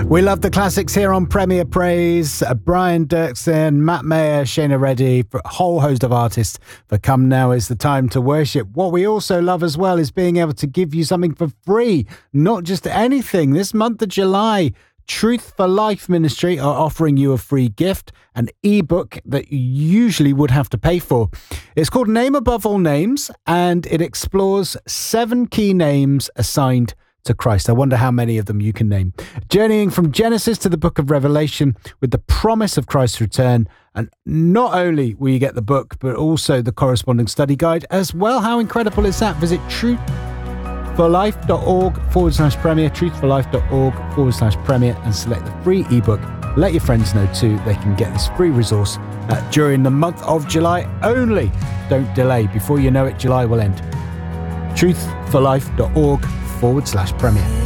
We love the classics here on Premier Praise. Brian Dirksen, Matt Mayer, Shana Reddy, a whole host of artists for Come Now Is the Time to Worship. What we also love as well is being able to give you something for free, not just anything. This month of July, Truth for Life Ministry are offering you a free gift, an ebook that you usually would have to pay for. It's called Name Above All Names, and it explores 7 key names assigned to Christ. I wonder how many of them you can name. Journeying from Genesis to the book of Revelation with the promise of Christ's return. And not only will you get the book, but also the corresponding study guide as well. How incredible is that? Visit truthforlife.org/premier, truthforlife.org/premier, and select the free ebook. Let your friends know too. They can get this free resource during the month of July only. Don't delay. Before you know it, July will end. truthforlife.org/premier.